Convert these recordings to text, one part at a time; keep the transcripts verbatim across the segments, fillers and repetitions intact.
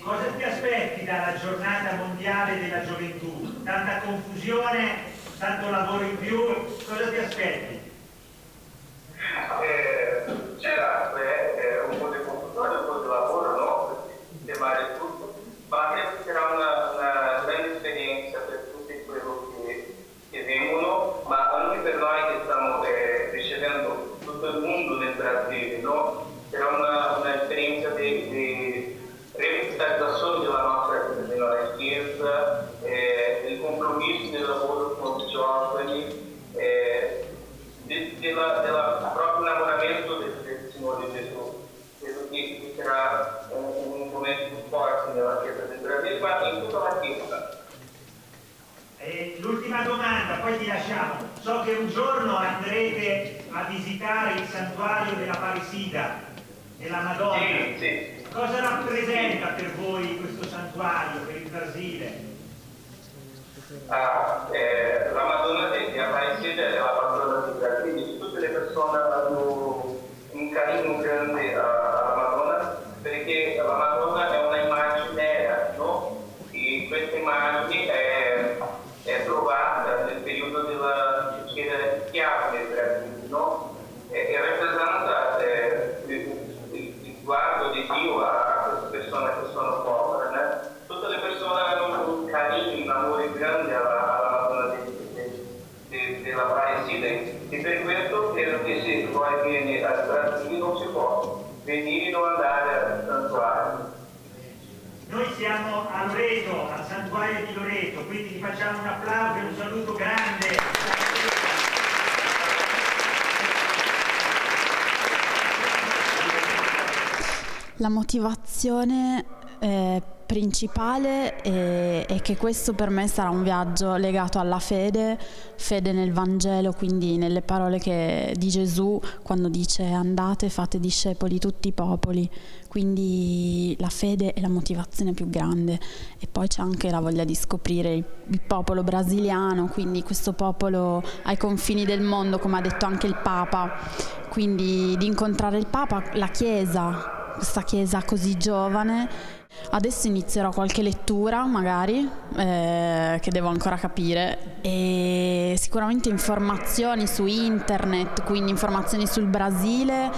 Cosa ti aspetti dalla giornata mondiale della gioventù? Tanta confusione, tanto lavoro in più, cosa ti aspetti? Eh, c'era eh, un po' di confusione, un po' di lavoro, no? Per sistemare tutto, ma credo che sarà una, una grande esperienza per tutti quelli che, che vengono, ma anche per noi che stiamo eh, ricevendo tutto il mondo nel Brasile, no? Sarà una, un'esperienza di, di revitalizzazione della nostra, della chiesa, eh, del compromesso del lavoro con i giovani, eh, della, della proprio innamoramento del, del Signore Gesù. Credo che sarà un, un momento forte nella Chiesa del Brasile, ma in tutta la Chiesa. E l'ultima domanda, poi ti lasciamo. So che un giorno andrete a visitare il santuario dell'Aparecida, della Madonna. Sì, sì. Cosa rappresenta per voi questo santuario, per il Brasile? Ah, eh, la Madonna di Aparecida è la patrona del Brasile, tutte le persone hanno un carinno grande alla Madonna, perché la Madonna è una immagine, no? E questa immagine è, è trovata nel periodo della era schiava del Brasile, no? E, e rappresenta eh, il, il, il guardo di Dio a queste persone che sono povere, né? Tutte le persone hanno un carinno, un amore grande alla, alla Madonna della Aparecida, e per questo credo che se poi viene al Brasile non si può venire e non andare al santuario. Noi siamo a Loreto, al santuario di Loreto, quindi ti facciamo un applauso e un saluto grande. La motivazione eh, principale è, è che questo per me sarà un viaggio legato alla fede, fede nel Vangelo, quindi nelle parole che, di Gesù quando dice andate, fate discepoli tutti i popoli, quindi la fede è la motivazione più grande, e poi c'è anche la voglia di scoprire il, il popolo brasiliano, quindi questo popolo ai confini del mondo, come ha detto anche il Papa, quindi di incontrare il Papa, la Chiesa, questa Chiesa così giovane. Adesso inizierò qualche lettura magari eh, che devo ancora capire, e sicuramente informazioni su internet, quindi informazioni sul Brasile,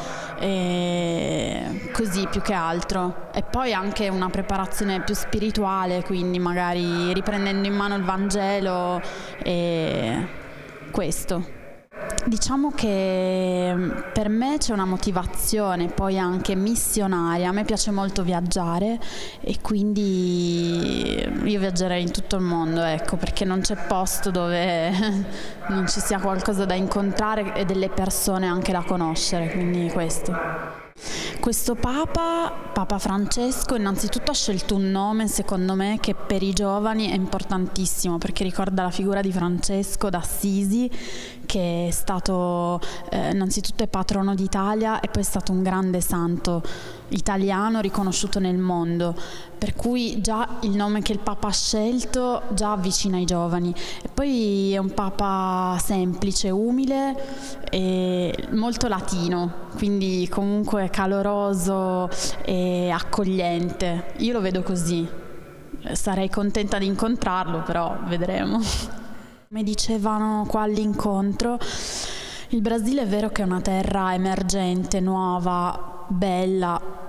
e così più che altro, e poi anche una preparazione più spirituale, quindi magari riprendendo in mano il Vangelo e questo. Diciamo che per me c'è una motivazione poi anche missionaria. A me piace molto viaggiare e quindi io viaggerei in tutto il mondo, ecco, perché non c'è posto dove non ci sia qualcosa da incontrare e delle persone anche da conoscere, quindi questo. Questo Papa, Papa Francesco, innanzitutto ha scelto un nome, secondo me, che per i giovani è importantissimo, perché ricorda la figura di Francesco d'Assisi, che è stato eh, innanzitutto è patrono d'Italia e poi è stato un grande santo italiano riconosciuto nel mondo, per cui già il nome che il Papa ha scelto già avvicina i giovani. E poi è un Papa semplice, umile e molto latino, quindi comunque caloroso e accogliente. Io lo vedo così, sarei contenta di incontrarlo, però vedremo. Come dicevano qua all'incontro, il Brasile è vero che è una terra emergente, nuova, bella,